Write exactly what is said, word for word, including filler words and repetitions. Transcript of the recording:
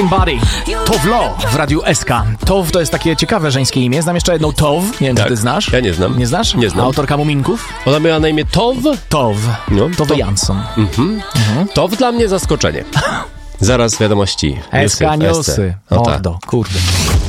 Body. Towlo w Radiu S K. Tow to jest takie ciekawe żeńskie imię. Znam jeszcze jedną Tow. Nie wiem, tak. czy ty znasz? Ja nie znam. Nie znasz? Nie znam. Autorka Muminków? Ona miała na imię Tow? Tow. No, Tow Jansson. Mhm. Mhm. Tow dla mnie zaskoczenie. Zaraz wiadomości. S K Newsy. No tak. Mordo, kurde.